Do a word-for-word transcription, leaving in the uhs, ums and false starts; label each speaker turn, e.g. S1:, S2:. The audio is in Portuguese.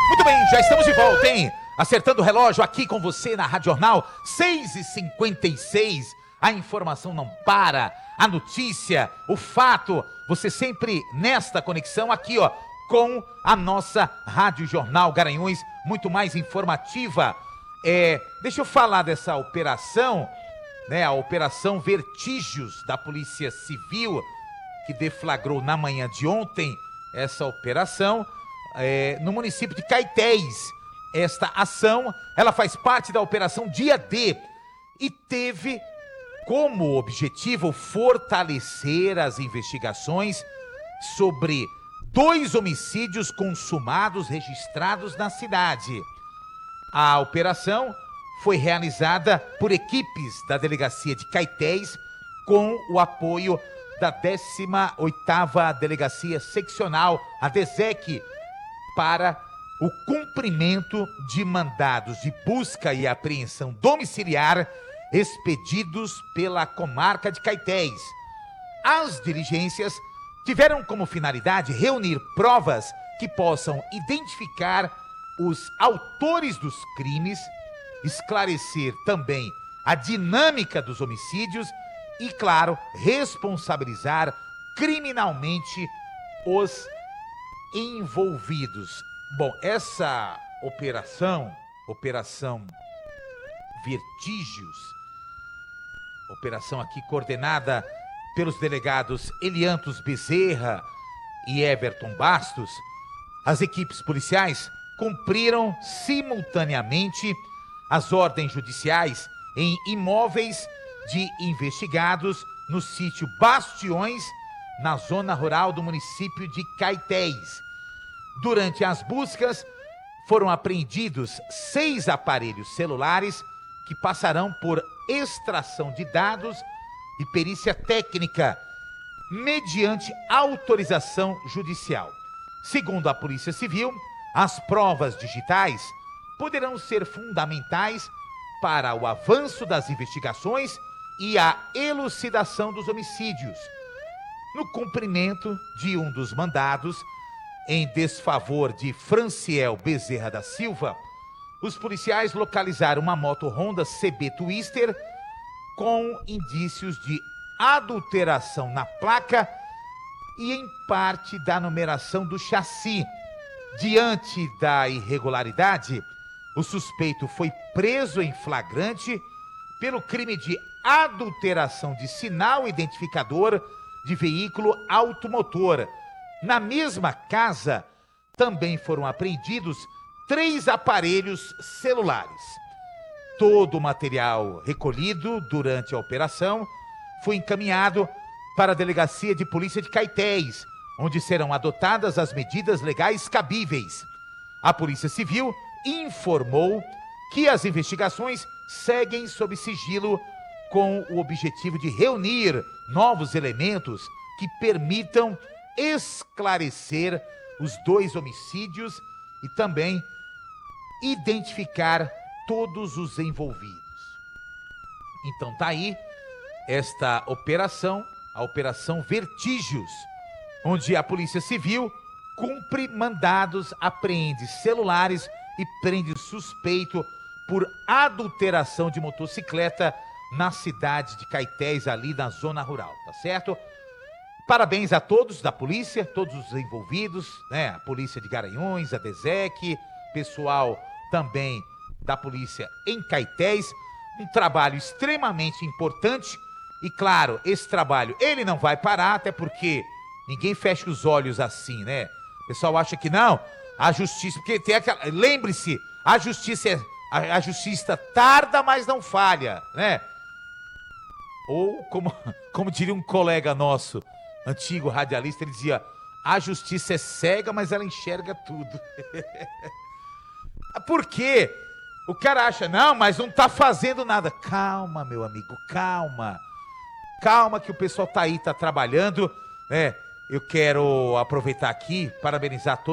S1: Muito bem, já estamos de volta, hein? Acertando o relógio aqui com você na Rádio Jornal, seis e cinquenta e seis. A informação não para, a notícia, o fato, você sempre nesta conexão aqui, ó, com a nossa Rádio Jornal Garanhuns, muito mais informativa. É, deixa eu falar dessa operação, né? A Operação Vertígios da Polícia Civil, que deflagrou na manhã de ontem essa operação é, no município de Caetés. Esta ação, ela faz parte da Operação Dia D e teve como objetivo fortalecer as investigações sobre dois homicídios consumados registrados na cidade. A operação foi realizada por equipes da Delegacia de Caetés com o apoio da décima oitava Delegacia Seccional, a DESEC, para o cumprimento de mandados de busca e apreensão domiciliar expedidos pela comarca de Caetés. As diligências tiveram como finalidade reunir provas que possam identificar os autores dos crimes, esclarecer também a dinâmica dos homicídios e, claro, responsabilizar criminalmente os envolvidos. Bom, essa operação, Operação Vertígios, operação aqui coordenada pelos delegados Eliantos Bezerra e Everton Bastos, as equipes policiais cumpriram simultaneamente as ordens judiciais em imóveis de investigados no sítio Bastiões, na zona rural do município de Caetés. Durante as buscas, foram apreendidos seis aparelhos celulares que passarão por extração de dados e perícia técnica, mediante autorização judicial. Segundo a Polícia Civil, as provas digitais poderão ser fundamentais para o avanço das investigações e a elucidação dos homicídios. No cumprimento de um dos mandados, em desfavor de Franciel Bezerra da Silva, os policiais localizaram uma moto Honda C B Twister com indícios de adulteração na placa e em parte da numeração do chassi. Diante da irregularidade, o suspeito foi preso em flagrante pelo crime de adulteração de sinal identificador de veículo automotor. Na mesma casa, também foram apreendidos três aparelhos celulares. Todo o material recolhido durante a operação foi encaminhado para a Delegacia de Polícia de Caetés, onde serão adotadas as medidas legais cabíveis. A Polícia Civil informou que as investigações seguem sob sigilo com o objetivo de reunir novos elementos que permitam esclarecer os dois homicídios e também identificar todos os envolvidos. Então tá aí esta operação, a Operação Vertígios, onde a Polícia Civil cumpre mandados, apreende celulares e prende suspeito por adulteração de motocicleta na cidade de Caetés, ali na zona rural, tá certo? Parabéns a todos da polícia, todos os envolvidos, né? A Polícia de Garanhuns, a DESEC, pessoal também da polícia em Caetés, um trabalho extremamente importante e, claro, esse trabalho, ele não vai parar, até porque ninguém fecha os olhos assim, né? O pessoal acha que não, a justiça, porque tem aquela, lembre-se, a justiça é, a, a justiça tarda, mas não falha, né? Ou, como, como diria um colega nosso, antigo radialista, ele dizia, a justiça é cega, mas ela enxerga tudo. Por quê? O cara acha, não, mas não tá fazendo nada. Calma, meu amigo, calma. Calma que o pessoal tá aí, tá trabalhando, né? Eu quero aproveitar aqui, parabenizar todos.